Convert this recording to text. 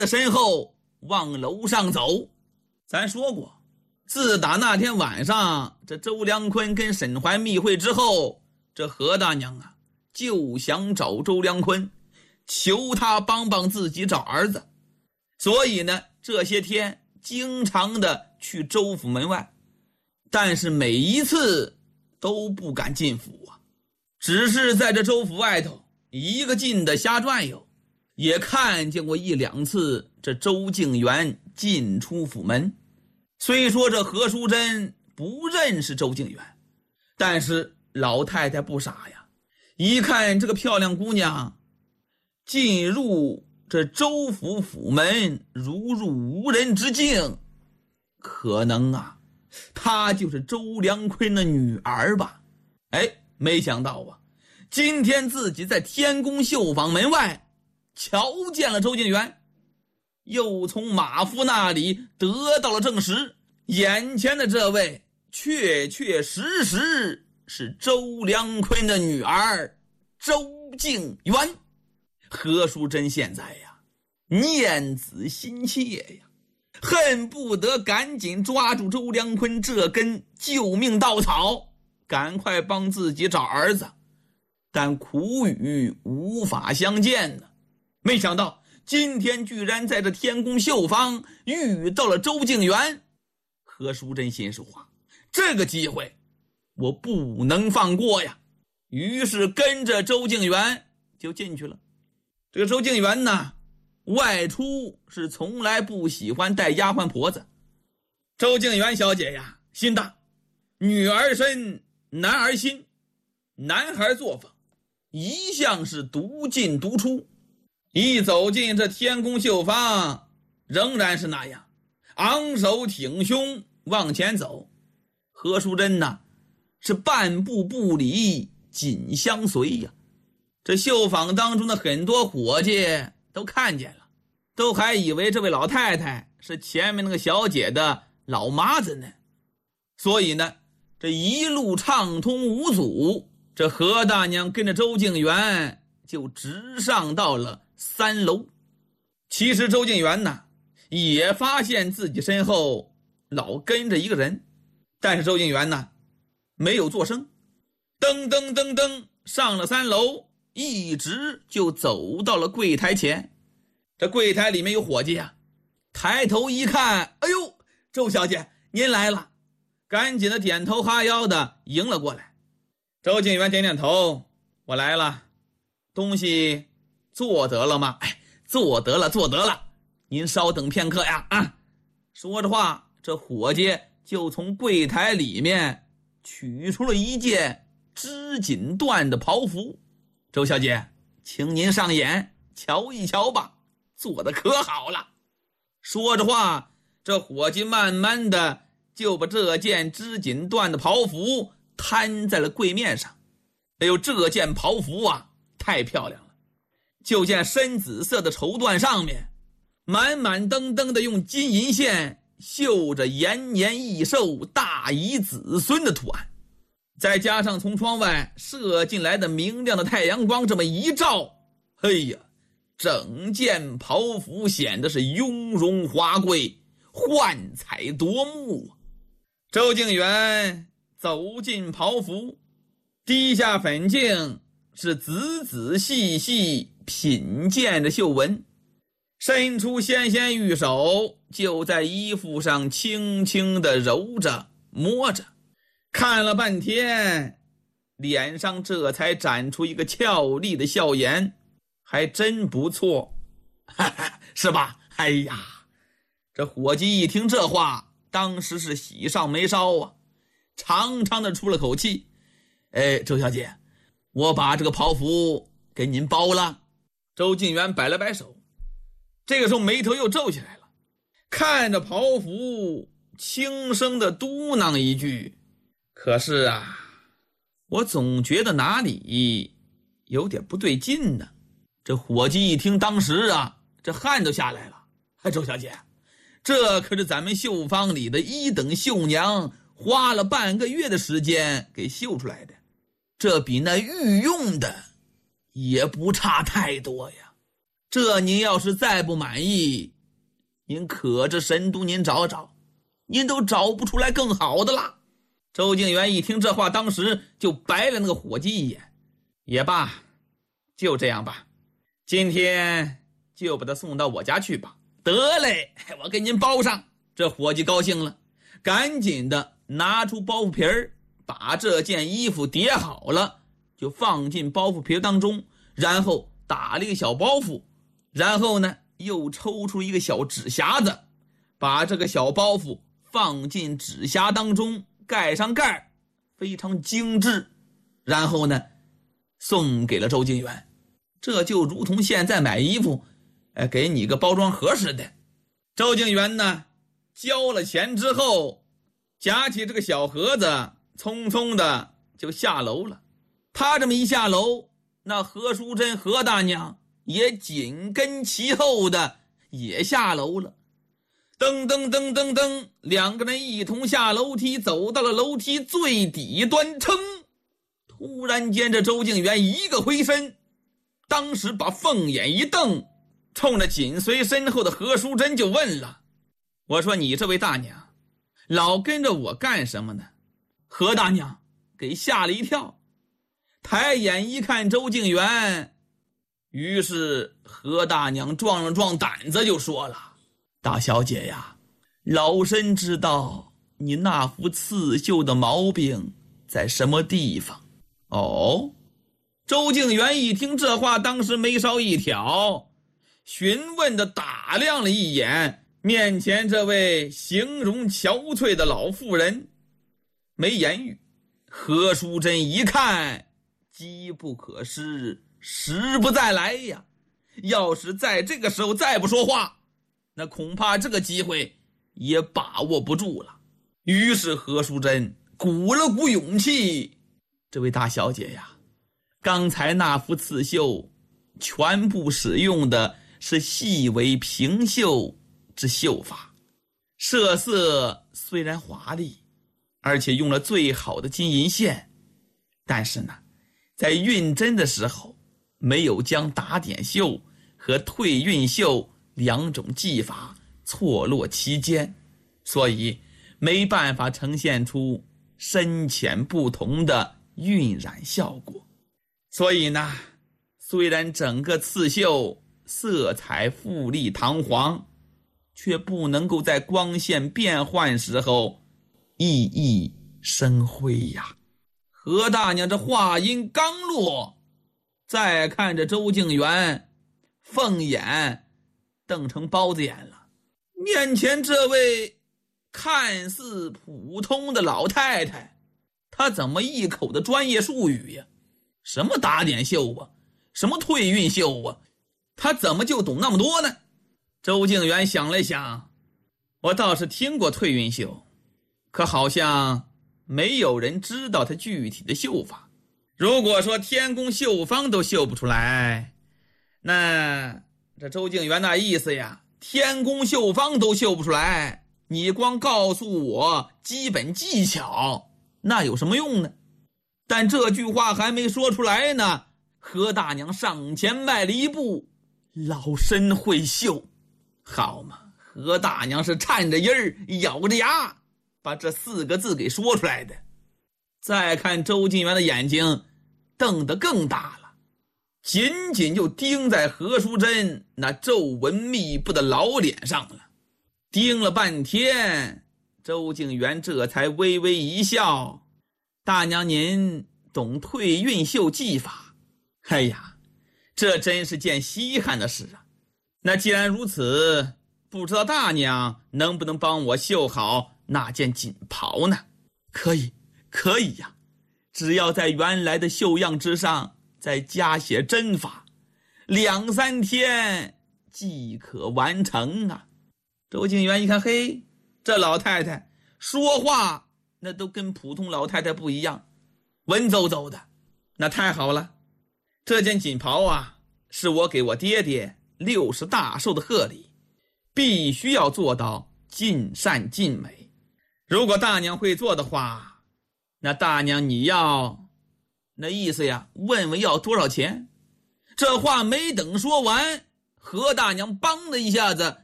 的身后往楼上走。咱说过，自打那天晚上这周良坤跟沈怀密会之后，这何大娘啊就想找周良坤，求他帮帮自己找儿子。所以呢，这些天经常的去周府门外，但是每一次都不敢进府啊，只是在这周府外头一个劲的瞎转悠，也看见过一两次这周敬元进出府门。虽说这何淑珍不认识周敬元，但是老太太不傻呀，一看这个漂亮姑娘进入这周府府门如入无人之境，可能啊她就是周良坤的女儿吧。没想到啊，今天自己在天宫绣坊门外瞧见了周敬元，又从马夫那里得到了证实，眼前的这位确确实实是周良坤的女儿周敬元。何淑珍现在呀念子心切呀，恨不得赶紧抓住周良坤这根救命稻草，赶快帮自己找儿子，但苦与无法相见呢。没想到今天居然在这天宫绣坊遇到了周敬元。何淑珍心说话，这个机会我不能放过呀，于是跟着周敬元就进去了。这个周敬元呢，外出是从来不喜欢带丫鬟婆子。周敬元小姐呀，心大，女儿身，男儿心，男孩作风一向是独进独出，一走进这天宫绣坊仍然是那样昂首挺胸往前走。何淑珍呢是半步不离，紧相随呀。这绣坊当中的很多伙计都看见了，都还以为这位老太太是前面那个小姐的老妈子呢。所以呢，这一路畅通无阻，这何大娘跟着周敬元就直上到了3楼。其实周敬元呢也发现自己身后老跟着一个人，但是周敬元呢没有作声，噔噔噔噔上了3楼，一直就走到了柜台前。这柜台里面有伙计啊，抬头一看，哎呦，周小姐您来了，赶紧的点头哈腰的迎了过来。周敬元点点头，我来了，东西做得了吗？做得了，做得了，您稍等片刻呀。说着话，这伙计就从柜台里面取出了一件织锦缎的袍服。周小姐，请您上眼瞧一瞧吧，做得可好了。说着话，这伙计慢慢的就把这件织锦缎的袍服摊在了柜面上。哎呦，这件袍服啊太漂亮了，就见深紫色的绸缎上面满满登登的用金银线绣着延年益寿大乙子孙的图案，再加上从窗外射进来的明亮的太阳光这么一照，整件袍服显得是雍容华贵，幻彩夺目。周敬元走进袍服，低下粉镜，是仔仔细细品鉴着绣纹，伸出纤纤玉手，就在衣服上轻轻地揉着摸着，看了半天，脸上这才展出一个俏丽的笑颜，还真不错，是吧？这伙计一听这话，当时是喜上眉梢啊，长长的出了口气。周小姐，我把这个袍服给您包了。周敬元摆了摆手，这个时候眉头又皱起来了，看着袍服轻声的嘟囔一句，可是啊，我总觉得哪里有点不对劲呢。这伙计一听，当时啊这汗都下来了。周小姐，这可是咱们绣坊里的1等绣娘花了半个月的时间给绣出来的，这比那御用的也不差太多呀。 这您要是再不满意，您可着神都您找找，您都找不出来更好的了。周敬元一听这话，当时就白了那个伙计一眼。也罢，就这样吧，今天就把他送到我家去吧。得嘞，我给您包上。这伙计高兴了，赶紧的拿出包袱皮儿，把这件衣服叠好了，就放进包袱皮当中，然后打了一个小包袱，然后呢又抽出一个小纸匣子，把这个小包袱放进纸匣当中，盖上盖，非常精致，然后呢送给了周敬元。这就如同现在买衣服给你个包装盒似的。周敬元呢交了钱之后，夹起这个小盒子，匆匆的就下楼了。他这么一下楼，那何淑珍何大娘也紧跟其后的也下楼了。噔噔噔噔噔，两个人一同下楼梯，走到了楼梯最底端，噌！突然间，这周敬元一个回身，当时把凤眼一瞪，冲着紧随身后的何淑珍就问了：“我说你这位大娘，老跟着我干什么呢？”何大娘给吓了一跳，抬眼一看周敬元，于是何大娘壮了壮胆子就说了：“大小姐呀，老身知道你那副刺绣的毛病在什么地方。”哦，周敬元一听这话，当时眉梢一挑，询问的打量了一眼面前这位形容憔悴的老妇人，没言语。何淑珍一看，机不可失，时不再来呀，要是在这个时候再不说话，那恐怕这个机会也把握不住了。于是何淑珍鼓了鼓勇气：“这位大小姐呀，刚才那幅刺绣全部使用的是细微平绣之绣法，设色虽然华丽，而且用了最好的金银线，但是呢，在运针的时候没有将打点绣和退运绣两种技法错落其间，所以没办法呈现出深浅不同的晕染效果。所以呢，虽然整个刺绣色彩富丽堂皇，却不能够在光线变换时候熠熠生辉呀。”何大娘这话音刚落，再看着周敬元，凤眼瞪成包子眼了。面前这位看似普通的老太太，她怎么一口的专业术语呀？什么打点绣啊，什么退运绣啊，她怎么就懂那么多呢？周敬元想了想，我倒是听过退运绣，可好像没有人知道它具体的绣法。如果说天宫绣坊都绣不出来，那这周敬元那意思呀，天宫绣坊都绣不出来，你光告诉我基本技巧，那有什么用呢？但这句话还没说出来呢，何大娘上前迈了一步：“老身会绣。”好嘛，何大娘是颤着音儿，咬着牙把这4个字给说出来的。再看周敬元的眼睛瞪得更大了，紧紧就盯在何淑珍那皱纹密布的老脸上了。盯了半天，周敬元这才微微一笑：“大娘您懂退运绣技法？哎呀，这真是件稀罕的事啊。那既然如此，不知道大娘能不能帮我绣好那件锦袍呢？”“可以呀，只要在原来的绣样之上再加写针法，2、3天即可完成啊。”周敬元一看，嘿，这老太太说话那都跟普通老太太不一样，文绉绉的。那太好了，这件锦袍啊，是我给我爹爹60大寿的贺礼，必须要做到尽善尽美。如果大娘会做的话，那大娘你要，那意思呀，问问要多少钱。这话没等说完， 何大娘“梆”的一下子